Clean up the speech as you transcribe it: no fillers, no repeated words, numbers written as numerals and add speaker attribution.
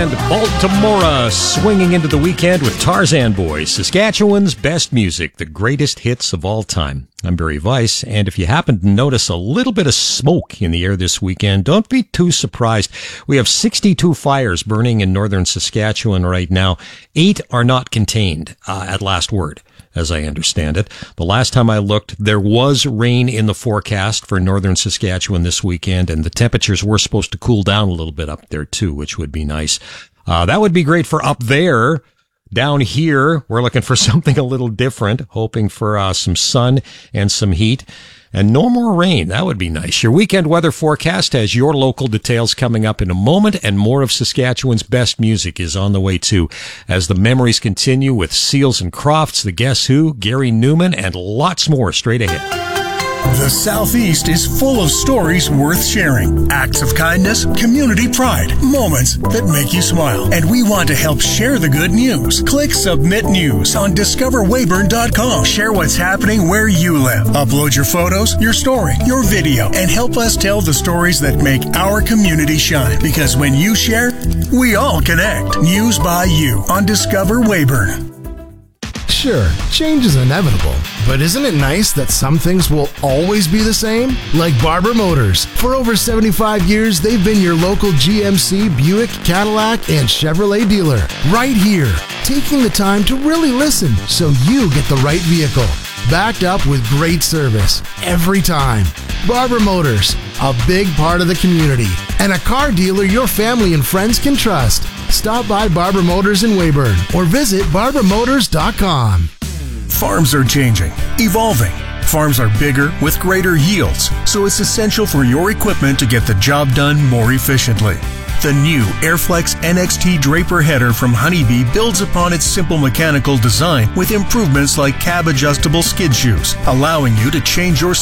Speaker 1: and Baltimora swinging into the weekend with Tarzan Boys, Saskatchewan's best music, the greatest hits of all time. I'm Barry Weiss, and if you happen to notice a little bit of smoke in the air this weekend, don't be too surprised. We have 62 fires burning in northern Saskatchewan right now. 8 are not contained, at last word, as I understand it. The last time I looked, there was rain in the forecast for northern Saskatchewan this weekend, and the temperatures were supposed to cool down a little bit up there too, which would be nice. That would be great for up there. Down here, we're looking for something a little different, hoping for some sun and some heat. And no more rain. That would be nice. Your weekend weather forecast has your local details coming up in a moment, and more of Saskatchewan's best music is on the way too, as the memories continue with Seals and Crofts, The Guess Who, Gary Newman, and lots more straight ahead.
Speaker 2: The Southeast is full of stories worth sharing. Acts of kindness, community pride, moments that make you smile. And we want to help share the good news. Click Submit News on DiscoverWeyburn.com. Share what's happening where you live. Upload your photos, your story, your video, and help us tell the stories that make our community shine. Because when you share, we all connect. News by you on Discover Weyburn.
Speaker 3: Sure, change is inevitable, but isn't it nice that some things will always be the same? Like Barber Motors. For over 75 years, they've been your local GMC, Buick, Cadillac, and Chevrolet dealer. Right here, taking the time to really listen so you get the right vehicle. Backed up with great service every time. Barber Motors, a big part of the community, and a car dealer your family and friends can trust. Stop by Barber Motors in Weyburn or visit barbermotors.com.
Speaker 2: Farms are changing, evolving. Farms are bigger with greater yields, so it's essential for your equipment to get the job done more efficiently. The new Airflex NXT Draper header from Honeybee builds upon its simple mechanical design with improvements like cab-adjustable skid shoes, allowing you to change your